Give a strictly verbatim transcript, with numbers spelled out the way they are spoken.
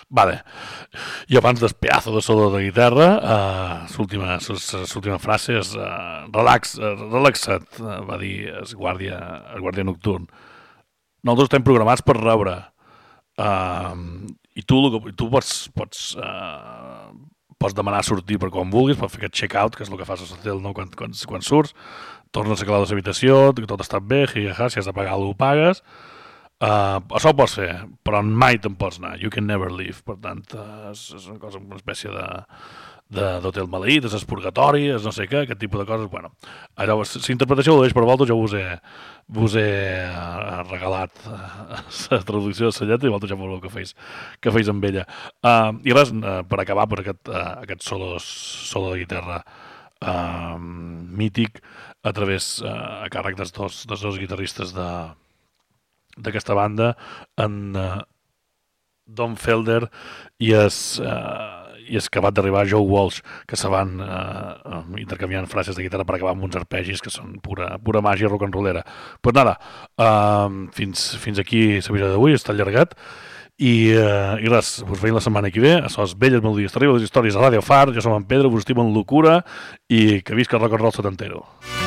Vale. I abans del pedazo de solo de guitarra, uh, l'última l'última frase és uh, relax, uh, relaxa't, uh, va dir el guàrdia, el guàrdia nocturn. Nosaltres estem programats per rebre. Uh, I tu, tu pots, pots, uh, pots demanar sortir per quan vulguis, pots fer aquest check-out, que és el que fas a l'hotel, no? quan, quan, quan surts, tornes a quedar a l'habitació, que tot està bé, si has de pagar alguna cosa ho pagues. Uh, això ho pots fer, però mai te'n pots anar. You can never leave. Per tant, uh, és, és una cosa, una espècie de d'hotel maleït, és purgatori, és no sé què, aquest tipus de coses. Bueno, allò, si interpretació ho deixo per vosaltres, jo vos he, vos he uh, regalat uh, la traducció de la lletra i vosaltres ja veureu que feis, que feis amb ella. Uh, I res, uh, per acabar per aquest, uh, aquest solo, solo de guitarra uh, mític a través, uh, a càrrec dels dos, dels dos guitarristes de d'aquesta banda, en uh, Don Felder i es, uh, i és acabat d'arribar Joe Walsh, que se van uh, intercanviant frases de guitarra per acabar amb uns arpegis que són pura, pura màgia rock and rollera. Pues nada, uh, fins, fins aquí l'episodi d'avui, està allargat, i, uh, i res, us veiem la setmana que ve a les velles melodies terribles, les històries a Radio Far. Jo som en Pedro, vos estimo en locura i que visca el rock and roll setantero.